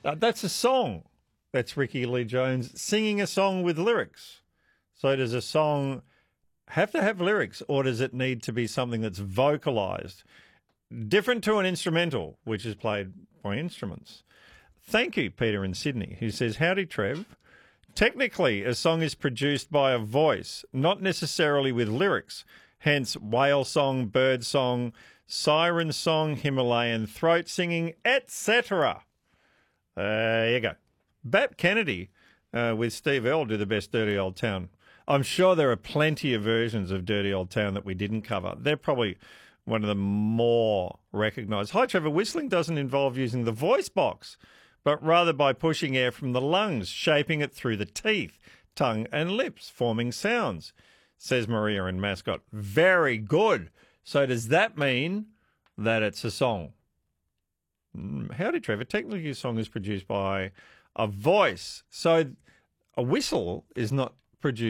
That's a song. That's Ricky Lee Jones singing a song with lyrics. So does a song have to have lyrics, or does it need to be something that's vocalised? Different to an instrumental, which is played by instruments. Thank you, Peter in Sydney, who says, howdy, Trev. Technically, a song is produced by a voice, not necessarily with lyrics. Hence, whale song, bird song, siren song, Himalayan throat singing, etc. There you go. Bap Kennedy with Steve Earle do the best Dirty Old Town. I'm sure there are plenty of versions of Dirty Old Town that we didn't cover. They're probably one of the more recognised. Hi, Trevor. Whistling doesn't involve using the voice box, but rather by pushing air from the lungs, shaping it through the teeth, tongue and lips, forming sounds, says Maria in Mascot. Very good. So does that mean that it's a song? Howdy, Trevor. Technically, a song is produced by a voice. So a whistle is not produced